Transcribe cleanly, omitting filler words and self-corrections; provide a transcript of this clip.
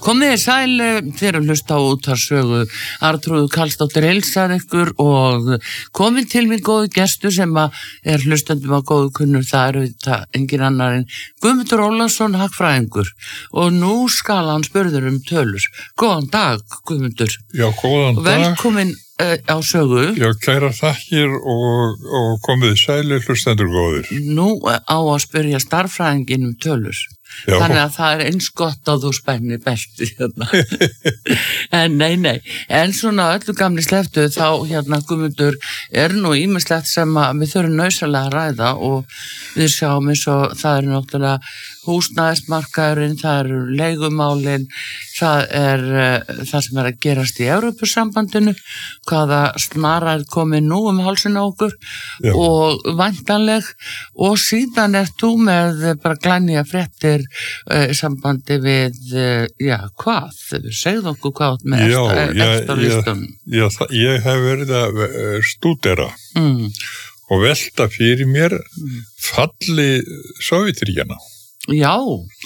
Komið sæl, þér að hlusta á útvarpssögu. Arnþrúður Karlsdóttir heilsar ykkur og komin til mér góðu gestur sem er hlustandum á góðu kunnur. Það þetta engin annar en Guðmundur Ólafsson, hagfræðingur. Og nú skal hann spurður tölur. Góðan dag, Guðmundur. Já, góðan dag. Velkomin á sögu. Já, kæra þakkir og komið sælir hlustendur góðir. Nú á að spyrja starffræðingin tölur. Já. Þannig að það er eins gott að þú spennir belti hérna. En nei. En svona öllu gamli sleftu þá Guðmundur er nú ýmislegt sem við þurfum nauðsynlega að ræða og við sjáum eins og það er náttúrulega húsnæðismarkaðurinn, það eru leigumálin, það er það sem er að gerast í Evrópusambandinu, hvaða snara er komið nú hálsinn á okkur. Já. Og væntanleg og síðan þú með bara glænýjar fréttir sambandi við, hvað? Segðu okkur hvað með eftir listum. Já, ég hef verið að stúdera og velta fyrir mér falli Sovétríkjanna. Já,